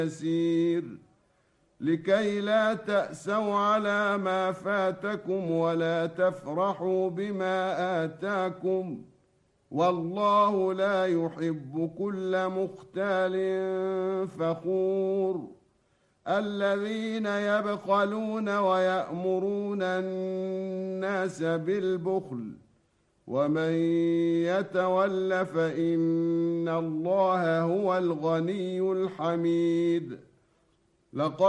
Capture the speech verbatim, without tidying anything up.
يسير لكي لا تأسوا على ما فاتكم ولا تفرحوا بما آتاكم والله لا يحب كل مختال فخور الذين يبخلون ويأمرون الناس بالبخل ومن يتول فإن الله هو الغني الحميد. لقد